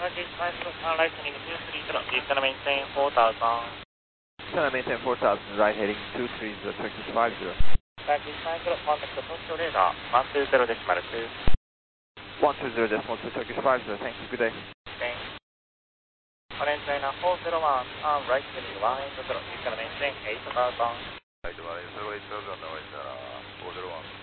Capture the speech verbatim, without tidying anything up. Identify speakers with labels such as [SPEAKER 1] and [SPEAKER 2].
[SPEAKER 1] Turkish five zero one, right heading two three zero, please can I maintain four thousand.
[SPEAKER 2] Can I maintain four thousand, right heading two three zero, Turkish five zero.
[SPEAKER 1] Turkish five zero, contact Tokyo radar, one two zero decimal two.
[SPEAKER 2] one two zero decimal two, Turkish five zero, thank you, good day.
[SPEAKER 1] Thanks. Orange China four zero one, um, right heading one eight zero, please can I maintain eight thousand.
[SPEAKER 3] Right, one eight zero, eight thousand, four zero one.